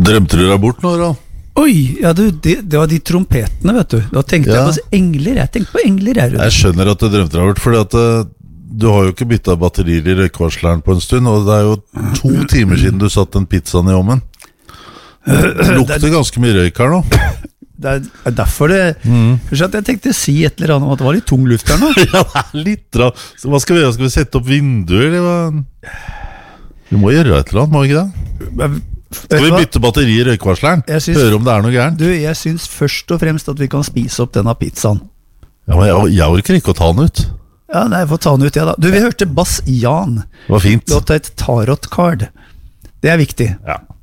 Drømte du deg bort nå da? Oi, ja du, det var de trompetene, vet du. Da tenkte jeg på engler. Jeg tenkte på engler her. Jeg skjønner at du drømte deg bort, fordi at du har jo ikke byttet batterier i røykvarsleren på en stund, og det er jo 2 timer siden du satt den pizzaen i ovnen. Det lukter ganske mye røyk her nå. Det er derfor det Kanskje at jeg tenkte å si et eller annet om at det var litt tung luft her nå. Ja, det er litt rart. Så hva skal vi gjøre? Skal vi sette opp vinduer? Vi må gjøre et eller annet, må vi ikke det? Skal vi bytte batteri i røykvarsleren? Høre om det er noe gærent? Du, jeg synes først og fremst at vi kan spise opp denne pizzaen. Ja, men jeg orker ikke å ta den ut. Ja, nei, jeg får ta den ut, da. Du, vi hørte Bass Jan. Det var fint. Låta et tarot card. Det er viktig. Ja.